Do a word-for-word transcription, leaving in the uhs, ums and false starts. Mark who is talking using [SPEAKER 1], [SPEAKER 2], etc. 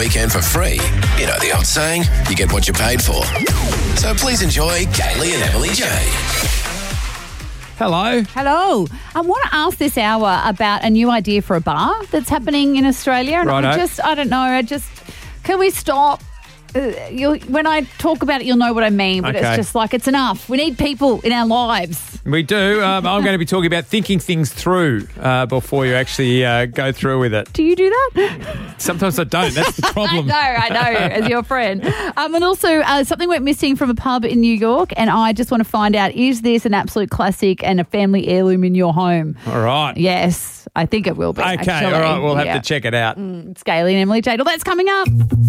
[SPEAKER 1] weekend for free. You know the old saying, you get what you paid for. So please enjoy Kaylee and Emily J.
[SPEAKER 2] Hello.
[SPEAKER 3] Hello. I want to ask this hour about a new idea for a bar that's happening in Australia. And
[SPEAKER 2] Righto.
[SPEAKER 3] I just, I don't know, I just, can we stop? Uh, you'll, when I talk about it, you'll know what I mean, but
[SPEAKER 2] Okay.
[SPEAKER 3] it's just like, it's enough. We need people in our lives.
[SPEAKER 2] We do. Um, I'm going to be talking about thinking things through uh, before you actually uh, go through with it.
[SPEAKER 3] Do you do that?
[SPEAKER 2] Sometimes I don't. That's the
[SPEAKER 3] I
[SPEAKER 2] problem.
[SPEAKER 3] know, I know, as your friend. Um, and also, uh, something went missing from a pub in New York, and I just want to find out, is this an absolute classic and a family heirloom in your home?
[SPEAKER 2] All right.
[SPEAKER 3] Yes, I think it will be.
[SPEAKER 2] Okay.
[SPEAKER 3] actually.
[SPEAKER 2] All right. We'll have
[SPEAKER 3] Yeah.
[SPEAKER 2] to check it out.
[SPEAKER 3] It's Kaylee and Emily Jade. Well, that's coming up.